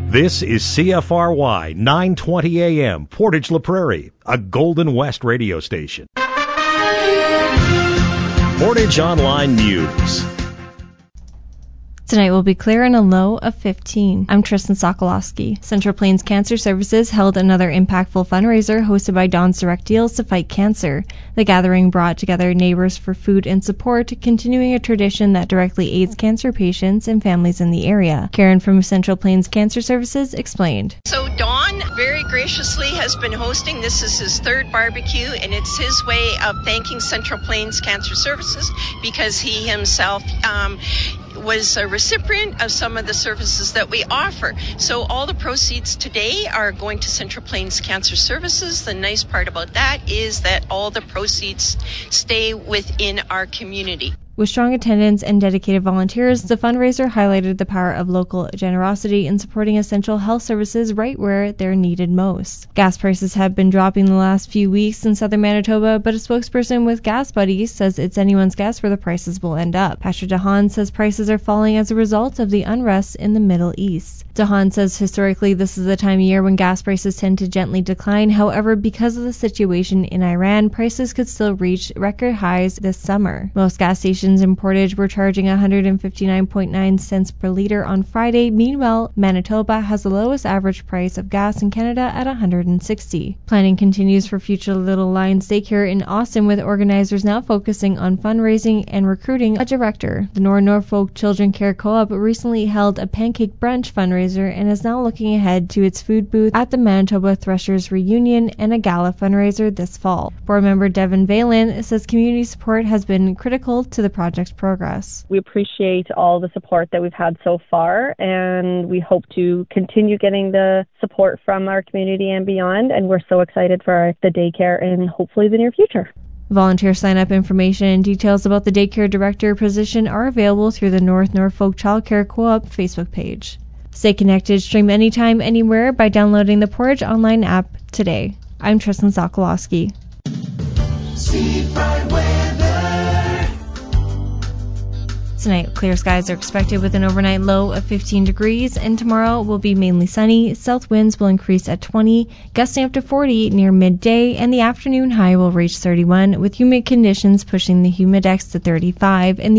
This is CFRY 920 AM, Portage La Prairie, a Golden West radio station. Portage Online News. Tonight will be clear and a low of 15. I'm Tristan Sokolowski. Central Plains Cancer Services held another impactful fundraiser hosted by Don's Direct Deals to fight cancer. The gathering brought together neighbors for food and support, continuing a tradition that directly aids cancer patients and families in the area. Karen from Central Plains Cancer Services explained. So Don very graciously has been hosting. This is his third barbecue, and it's his way of thanking Central Plains Cancer Services because he himself was a recipient of some of the services that we offer. So all the proceeds today are going to Central Plains Cancer Services. The nice part about that is that all the proceeds stay within our community. With strong attendance and dedicated volunteers, the fundraiser highlighted the power of local generosity in supporting essential health services right where they're needed most. Gas prices have been dropping the last few weeks in southern Manitoba, but a spokesperson with Gas Buddies says it's anyone's guess where the prices will end up. Pastor DeHaan says prices are falling as a result of the unrest in the Middle East. DeHaan says historically this is the time of year when gas prices tend to gently decline. However, because of the situation in Iran, prices could still reach record highs this summer. Most gas stations in Portage were charging 159.9 cents per liter on Friday. Meanwhile, Manitoba has the lowest average price of gas in Canada at 160. Planning continues for future Little Lions Daycare in Austin, with organizers now focusing on fundraising and recruiting a director. The Norfolk Children Care Co-op recently held a pancake brunch fundraiser and is now looking ahead to its food booth at the Manitoba Threshers Reunion and a gala fundraiser this fall. Board member Devin Valen says community support has been critical to the project's progress. We appreciate all the support that we've had so far, and we hope to continue getting the support from our community and beyond, and we're so excited for the daycare and hopefully the near future. Volunteer sign-up information and details about the daycare director position are available through the North Norfolk Child Care Co-op Facebook page. Stay connected, stream anytime, anywhere by downloading the Portage Online app today. I'm Tristan Sokolowski. Tonight, clear skies are expected with an overnight low of 15 degrees, and tomorrow will be mainly sunny. South winds will increase at 20, gusting up to 40 near midday, and the afternoon high will reach 31, with humid conditions pushing the humidex to 35 and the